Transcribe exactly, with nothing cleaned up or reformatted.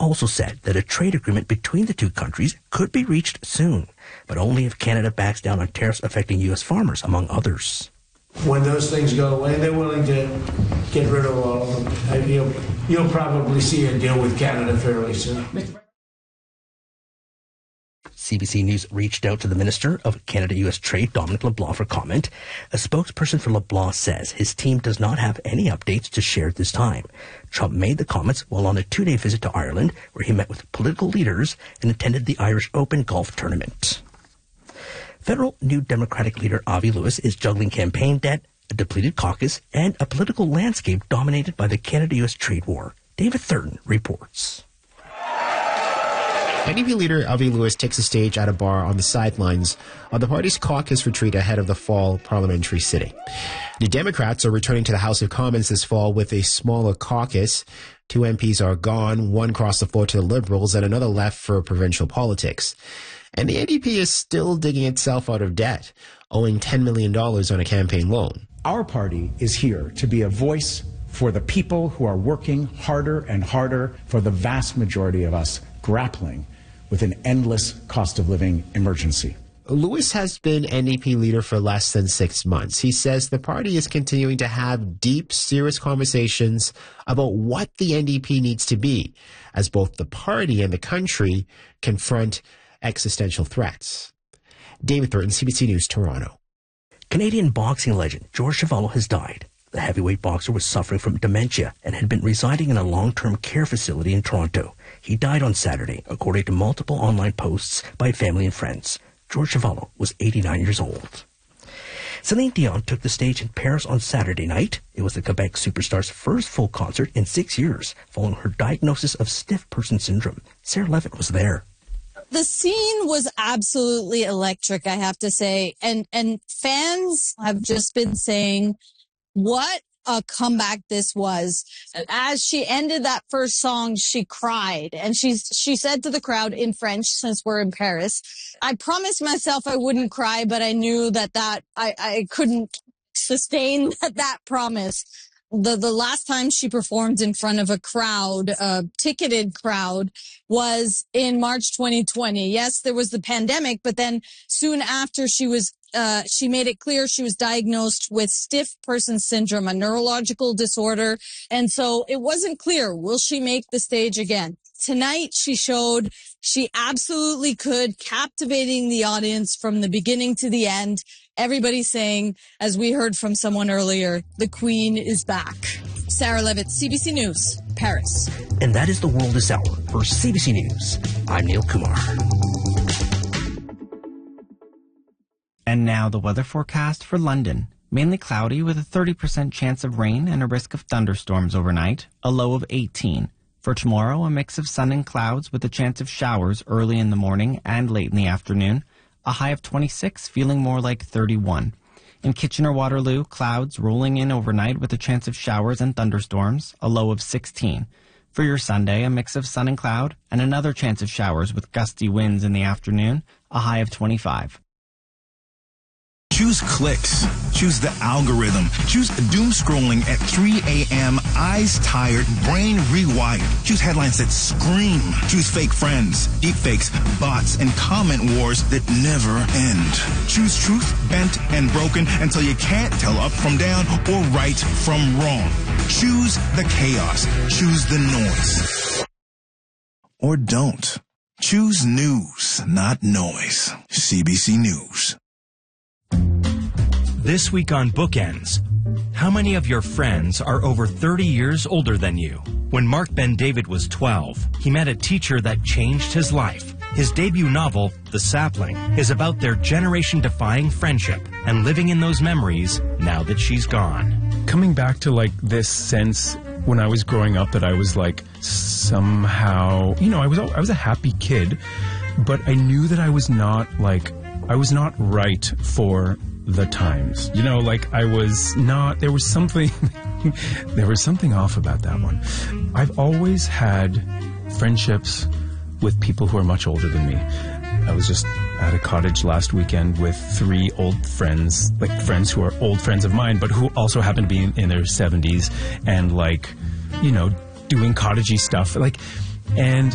also said that a trade agreement between the two countries could be reached soon, but only if Canada backs down on tariffs affecting U S farmers, among others. When those things go away, they're willing to get rid of all of them. And you'll, you'll probably see a deal with Canada fairly soon. C B C News reached out to the Minister of Canada-U S Trade, Dominic LeBlanc, for comment. A spokesperson for LeBlanc says his team does not have any updates to share at this time. Trump made the comments while on a two-day visit to Ireland, where he met with political leaders and attended the Irish Open golf tournament. Federal New Democratic leader Avi Lewis is juggling campaign debt, a depleted caucus, and a political landscape dominated by the Canada-U S trade war. David Thurton reports. N D P leader Avi Lewis takes a stage at a bar on the sidelines of the party's caucus retreat ahead of the fall parliamentary sitting. The Democrats are returning to the House of Commons this fall with a smaller caucus. Two M Ps are gone, one crossed the floor to the Liberals and another left for provincial politics. And the N D P is still digging itself out of debt, owing ten million dollars on a campaign loan. Our party is here to be a voice for the people who are working harder and harder, for the vast majority of us grappling with an endless cost of living emergency. Lewis has been N D P leader for less than six months. He says the party is continuing to have deep, serious conversations about what the N D P needs to be, as both the party and the country confront existential threats. David Thurton, C B C News, Toronto. Canadian boxing legend George Chuvalo has died. The heavyweight boxer was suffering from dementia and had been residing in a long-term care facility in Toronto. He died on Saturday, according to multiple online posts by family and friends. George Chuvalo was eighty-nine years old. Celine Dion took the stage in Paris on Saturday night. It was the Quebec superstar's first full concert in six years, following her diagnosis of stiff person syndrome. Sarah Levitt was there. The scene was absolutely electric, I have to say. And, and fans have just been saying, what a comeback this was. As she ended that first song, she cried. And she's, she said to the crowd in French, since we're in Paris, I promised myself I wouldn't cry, but I knew that, that I, I couldn't sustain that, that promise. The, the last time she performed in front of a crowd, a ticketed crowd, was in March twenty twenty. Yes, there was the pandemic, but then soon after she was Uh, she made it clear she was diagnosed with stiff person syndrome, a neurological disorder. And so it wasn't clear, will she make the stage again? Tonight, she showed she absolutely could, captivating the audience from the beginning to the end. Everybody saying, as we heard from someone earlier, the Queen is back. Sarah Levitt, C B C News, Paris. And that is the world this hour. For C B C News, I'm Neil Kumar. And now the weather forecast for London. Mainly cloudy with a thirty percent chance of rain and a risk of thunderstorms overnight, a low of eighteen. For tomorrow, a mix of sun and clouds with a chance of showers early in the morning and late in the afternoon, a high of twenty-six, feeling more like thirty-one. In Kitchener-Waterloo, clouds rolling in overnight with a chance of showers and thunderstorms, a low of sixteen. For your Sunday, a mix of sun and cloud and another chance of showers with gusty winds in the afternoon, a high of twenty-five. Choose clicks. Choose the algorithm. Choose doom scrolling at three a.m. Eyes tired, brain rewired. Choose headlines that scream. Choose fake friends, deepfakes, bots, and comment wars that never end. Choose truth, bent, and broken until you can't tell up from down or right from wrong. Choose the chaos. Choose the noise. Or don't. Choose news, not noise. C B C News. This week on Bookends, how many of your friends are over thirty years older than you? When Mark Ben-David was twelve, he met a teacher that changed his life. His debut novel, The Sapling, is about their generation-defying friendship and living in those memories now that she's gone. Coming back to like this sense when I was growing up that I was like somehow, you know, I was I was a happy kid, but I knew that I was not like I was not right for the times. You know, like I was not, there was something, there was something off about that one. I've always had friendships with people who are much older than me. I was just at a cottage last weekend with three old friends, like friends who are old friends of mine, but who also happen to be in, in their seventies and like, you know, doing cottagey stuff. Like, and